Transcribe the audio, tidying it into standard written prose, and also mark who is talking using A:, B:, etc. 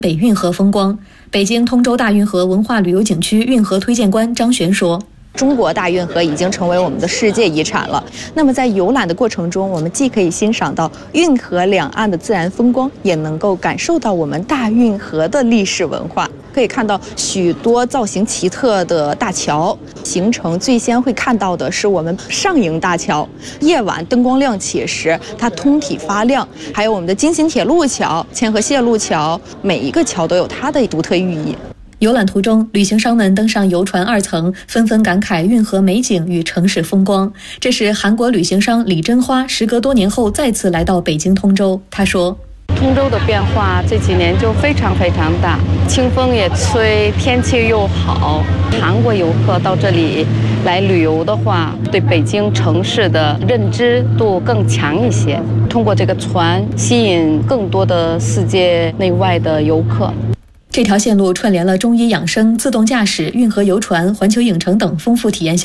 A: 北运河风光。北京通州大运河文化旅游景区运河推荐官张璇说，
B: 中国大运河已经成为我们的世界遗产了。那么在游览的过程中，我们既可以欣赏到运河两岸的自然风光，也能够感受到我们大运河的历史文化。可以看到许多造型奇特的大桥，行程最先会看到的是我们上营大桥，夜晚灯光亮起时，它通体发亮。还有我们的京秦铁路桥、千河蟹路桥，每一个桥都有它的独特寓意。
A: 游览途中，旅行商们登上游船2层，纷纷感慨运河美景与城市风光。这是韩国旅行商李真花时隔多年后再次来到北京通州。他说，
C: 通州的变化这几年就非常大，清风也吹，天气又好。韩国游客到这里来旅游的话，对北京城市的认知度更强一些，通过这个船吸引更多的世界内外的游客。
A: 这条线路串联了中医养生、自动驾驶、运河游船、环球影城等丰富体验